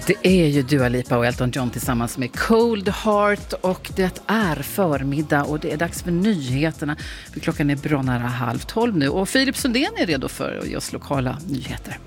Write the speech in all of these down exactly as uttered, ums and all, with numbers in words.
Det är ju Dua Lipa och Elton John tillsammans med Cold Heart, och det är förmiddag och det är dags för nyheterna. För klockan är bra nära halv tolv nu och Filip Sundén är redo för att ge oss lokala nyheter.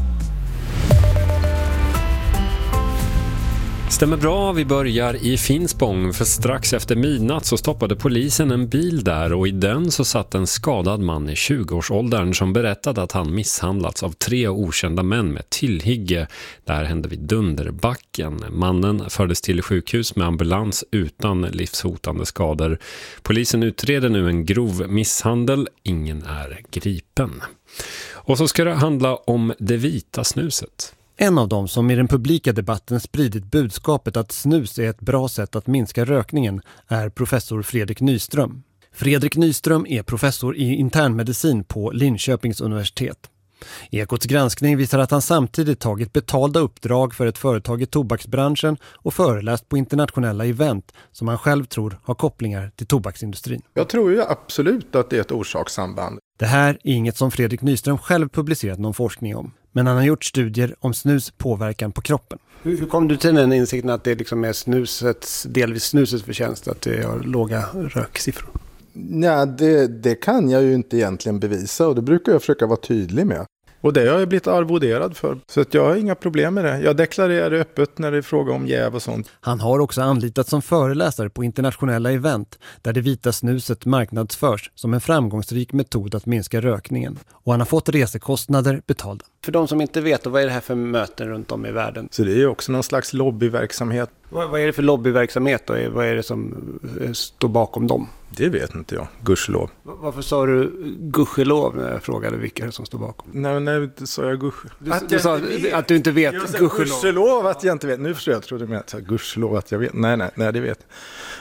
Stämmer bra, vi börjar i Finspång, för strax efter midnatt så stoppade polisen en bil där och i den så satt en skadad man i tjugoårsåldern som berättade att han misshandlats av tre okända män med tillhygge. Det här hände vid Dunderbacken. Mannen fördes till sjukhus med ambulans utan livshotande skador. Polisen utreder nu en grov misshandel, ingen är gripen. Och så ska det handla om det vita snuset. En av dem som i den publika debatten spridit budskapet att snus är ett bra sätt att minska rökningen är professor Fredrik Nyström. Fredrik Nyström är professor i internmedicin på Linköpings universitet. Ekots granskning visar att han samtidigt tagit betalda uppdrag för ett företag i tobaksbranschen och föreläst på internationella event som han själv tror har kopplingar till tobaksindustrin. Jag tror ju absolut att det är ett orsakssamband. Det här är inget som Fredrik Nyström själv publicerat någon forskning om. Men han har gjort studier om snus påverkan på kroppen. Hur, hur kom du till den insikten att det liksom är snusets, delvis snusets förtjänst att det har låga röksiffror? Nej, det, det kan jag ju inte egentligen bevisa och det brukar jag försöka vara tydlig med. Och det har jag blivit arvoderad för. Så att jag har inga problem med det. Jag deklarerar det öppet när det är fråga om jäv och sånt. Han har också anlitats som föreläsare på internationella event där det vita snuset marknadsförs som en framgångsrik metod att minska rökningen. Och han har fått resekostnader betalda. För de som inte vet, vad är det här för möten runt om i världen? Så det är ju också någon slags lobbyverksamhet. Vad, vad är det för lobbyverksamhet då? Vad är det som står bakom dem? Det vet inte jag, gudskelov. Varför sa du gudskelov när jag frågade vilka som står bakom? Nej, nej, sa jag guds... Du, du sa att du inte vet, gudskelov. Gudskelov att jag inte vet. Nu förstår jag, jag trodde du menade gudskelov att jag vet. Nej, nej, nej, det vet.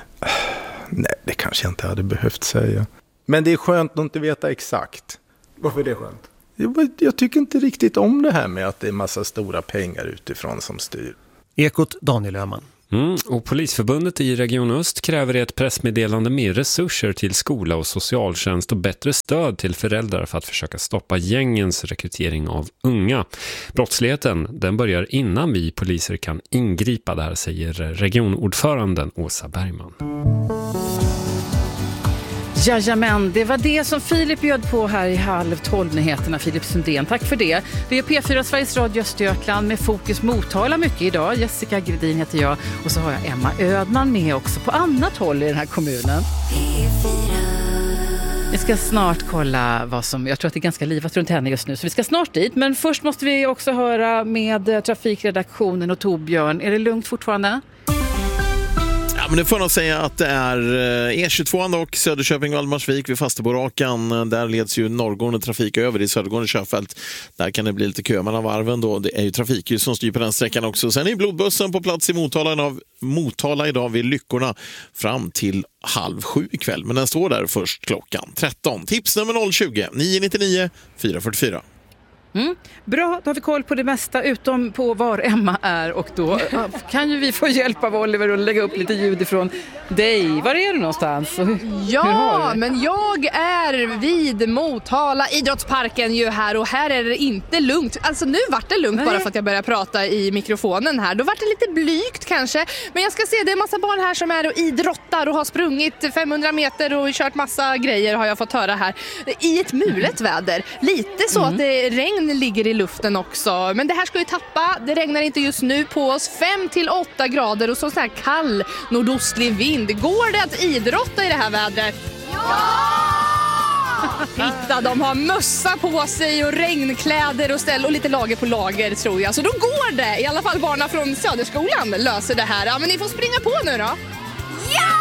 Nej, det kanske jag inte hade behövt säga. Men det är skönt att inte veta exakt. Varför är det skönt? Jag, jag tycker inte riktigt om det här med att det är massa stora pengar utifrån som styr. Ekot, Daniel Öhman. Mm, och Polisförbundet i Region Öst kräver i ett pressmeddelande mer resurser till skola och socialtjänst och bättre stöd till föräldrar för att försöka stoppa gängens rekrytering av unga. Brottsligheten, den börjar innan vi poliser kan ingripa, där säger regionordföranden Åsa Bergman. Jajamän, det var det som Filip bjöd på här i halv tolv nyheterna, Filip Sundén. Tack för det. Det är P fyra Sveriges Radio Östergötland med fokus Motala mycket idag. Jessica Gredin heter jag och så har jag Emma Ödman med också på annat håll i den här kommunen. Vi ska snart kolla vad som, jag tror att det är ganska livat runt henne just nu, så vi ska snart dit. Men först måste vi också höra med trafikredaktionen och Torbjörn. Är det lugnt fortfarande? Ja, men det får jag säga att det är E tjugotvå och Söderköping-Valdemarsvik vid Fasteborakan. Där leds ju norrgående trafik över i Södergående körfält. Där kan det bli lite kö mellan varven då. Det är ju trafikljus som styr på den sträckan också. Sen är blodbussen på plats i Motala, av Motala idag vid Lyckorna fram till halv sju ikväll. Men den står där först klockan tretton. Tips nummer noll tjugo nio nio nio fyra fyra fyra. Mm. Bra, då har vi koll på det mesta utom på var Emma är, och då kan ju vi få hjälp av Oliver och lägga upp lite ljud ifrån dig. Var är du någonstans? Hur, ja, hur men jag är vid Motala idrottsparken ju här, och här är det inte lugnt. Alltså nu vart det lugnt. Nej. Bara för att jag började prata i mikrofonen här. Då vart det lite blygt kanske, men jag ska se, det är massa barn här som är och idrottar och har sprungit femhundra meter och kört massa grejer, har jag fått höra här. I ett mulet väder. Lite så mm. att det regn ligger i luften också. Men det här ska ju tappa. Det regnar inte just nu på oss. fem till åtta grader och så så här kall nordostlig vind. Går det att idrotta i det här vädret? Ja! Titta, de har mössa på sig och regnkläder och ställ och lite lager på lager, tror jag. Så då går det. I alla fall barnen från Söderskolan löser det här. Ja, men ni får springa på nu då.